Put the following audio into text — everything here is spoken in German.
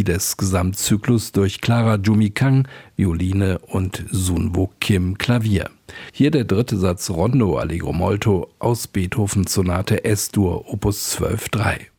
Melodie des Gesamtzyklus durch Clara Jumi Kang, Violine und Sunwo Kim, Klavier. Hier der dritte Satz Rondo Allegro Molto aus Beethoven Sonate S-Dur Opus 12.3.